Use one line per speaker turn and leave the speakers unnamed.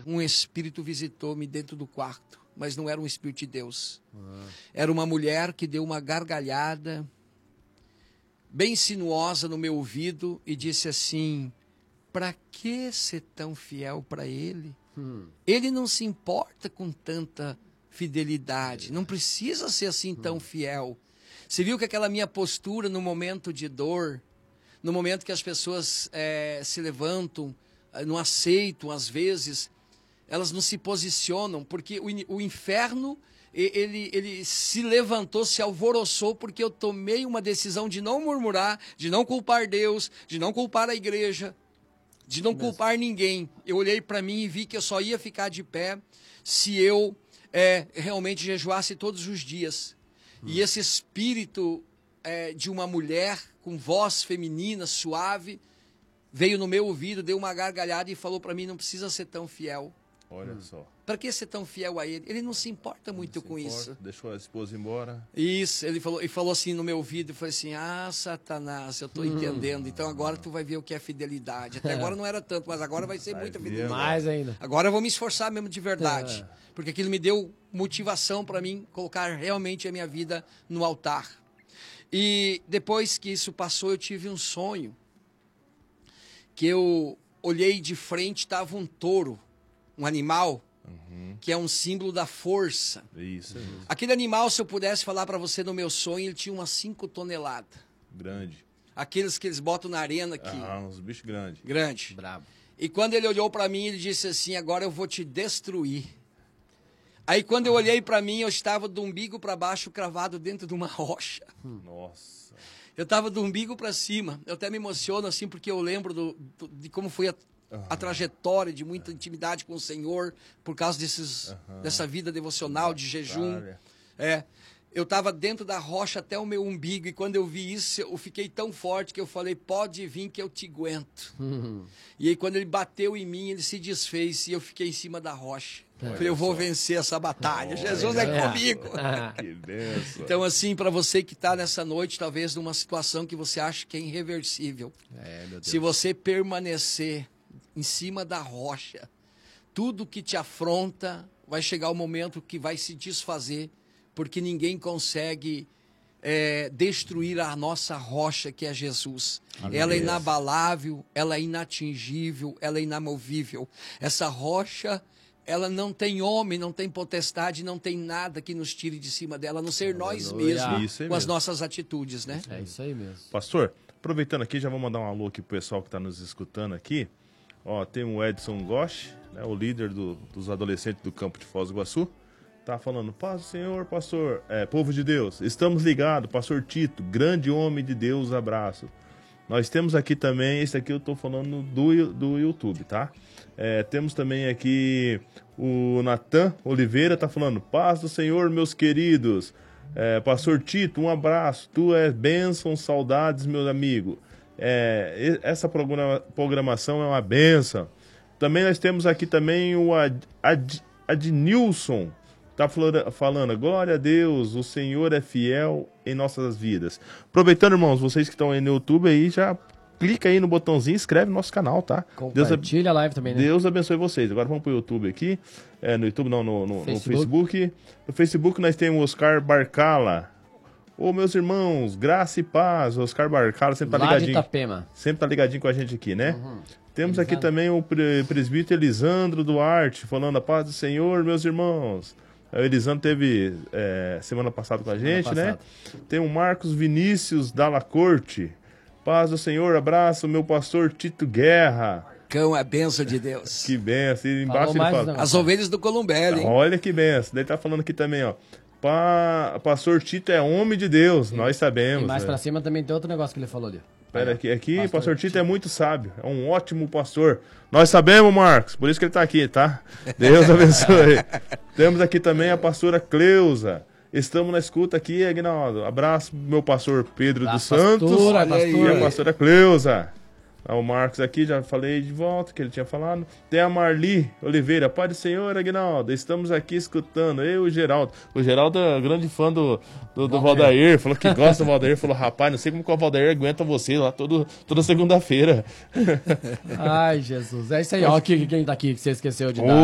um espírito visitou-me dentro do quarto, mas não era um espírito de Deus. Era uma mulher que deu uma gargalhada bem sinuosa no meu ouvido e disse assim: para que ser tão fiel para ele? Ele não se importa com tanta fidelidade, não precisa ser assim tão fiel. Você viu que aquela minha postura no momento de dor, no momento que as pessoas se levantam, não aceitam, às vezes, elas não se posicionam, porque o inferno, ele se levantou, se alvoroçou, porque eu tomei uma decisão de não murmurar, de não culpar Deus, de não culpar a igreja, de não culpar ninguém. Eu olhei para mim e vi que eu só ia ficar de pé se eu realmente jejuasse todos os dias. E esse espírito de uma mulher com voz feminina, suave, veio no meu ouvido, deu uma gargalhada e falou para mim: não precisa ser tão fiel.
Olha só.
Para que ser tão fiel a ele? Ele não se importa muito com isso.
Deixou a esposa embora.
Isso, ele falou assim no meu ouvido, falou assim: ah, Satanás, eu estou entendendo, então agora tu vai ver o que é fidelidade. Até agora não era tanto, mas agora vai ser muita fidelidade.
Mais ainda.
Agora eu vou me esforçar mesmo de verdade, porque aquilo me deu motivação para mim colocar realmente a minha vida no altar. E depois que isso passou, eu tive um sonho, que eu olhei de frente, estava um touro, um animal, que é um símbolo da força.
Isso.
Aquele animal, se eu pudesse falar para você no meu sonho, ele tinha umas 5 toneladas.
Grande.
Aqueles que eles botam na arena aqui.
Uns bichos grandes.
Grande.
Brabo.
E quando ele olhou para mim, ele disse assim: agora eu vou te destruir. Aí quando eu olhei para mim, eu estava do umbigo para baixo, cravado dentro de uma rocha.
Nossa.
Eu estava do umbigo para cima. Eu até me emociono assim, porque eu lembro de como foi a trajetória de muita intimidade com o Senhor, por causa dessa vida devocional, de jejum. Eu estava dentro da rocha até o meu umbigo, e quando eu vi isso, eu fiquei tão forte que eu falei: pode vir que eu te aguento. E aí quando ele bateu em mim, ele se desfez e eu fiquei em cima da rocha. Falei: eu vou vencer essa batalha, Jesus é comigo.
Que benção.
Então, assim, para você que está nessa noite, talvez numa situação que você acha que é irreversível,
Meu Deus.
se você permanecer em cima da rocha, tudo que te afronta vai chegar o momento que vai se desfazer, porque ninguém consegue destruir a nossa rocha, que é Jesus. Ela é inabalável, ela é inatingível, ela é inamovível. Essa rocha, ela não tem homem, não tem potestade, não tem nada que nos tire de cima dela, a não ser nós mesmos, com as nossas atitudes, né?
É isso aí mesmo.
Pastor, aproveitando aqui, já vou mandar um alô aqui pro pessoal que está nos escutando aqui. Ó, tem o Edson Gosch, né, o líder dos adolescentes do campo de Foz do Iguaçu. Tá falando: paz do Senhor, pastor, povo de Deus, estamos ligados, pastor Tito, grande homem de Deus, abraço. Nós temos aqui também, esse aqui eu tô falando do YouTube, tá? Temos também aqui o Natan Oliveira, tá falando: paz do Senhor, meus queridos. Pastor Tito, um abraço, tu és bênção, saudades, meu amigo. Essa programação é uma bênção. Também nós temos aqui também o Adnilson, tá falando: glória a Deus, o Senhor é fiel em nossas vidas. Aproveitando, irmãos, vocês que estão aí no YouTube, aí já clica aí no botãozinho e inscreve no nosso canal, tá?
Compartilha a live também, né?
Deus abençoe vocês. Agora vamos pro YouTube aqui. No YouTube não, no Facebook. No Facebook nós temos o Oscar Barcala. Ô, meus irmãos, graça e paz. O Oscar Barcala sempre tá ligadinho.
Lá de Itapema.
Sempre tá ligadinho com a gente aqui, né? Temos aqui também o presbítero Elisandro Duarte, falando: a paz do Senhor, meus irmãos. O Elisandro teve semana passada com a gente, né? Tem o Marcos Vinícius Dalla Corte. Paz do Senhor, abraço, meu pastor Tito Guerra.
Cão é benção de Deus.
Que benção. E embaixo ele fala:
as ovelhas do Columbelli, hein?
Olha que benção. Daí tá falando aqui também, ó: pastor Tito é homem de Deus, nós sabemos.
E mais pra cima também tem outro negócio que ele falou ali.
Pera aqui, pastor Tito é muito sábio, é um ótimo pastor. Nós sabemos, Marcos, por isso que ele tá aqui, tá? Deus abençoe. Temos aqui também a pastora Cleusa. Estamos na escuta aqui, Aguinaldo. Abraço pro meu pastor Pedro dos Santos e a pastora Cleusa. O Marcos aqui, já falei de volta, que ele tinha falado. Tem a Marli Oliveira: Pai do Senhor, Aguinaldo, estamos aqui escutando. Eu e o Geraldo. O Geraldo é grande fã do Valdair, falou que gosta do Valdair. Falou: rapaz, não sei como que o Valdair aguenta você lá toda segunda-feira.
Ai, Jesus. É isso aí, ó, quem tá aqui, que você esqueceu de dar.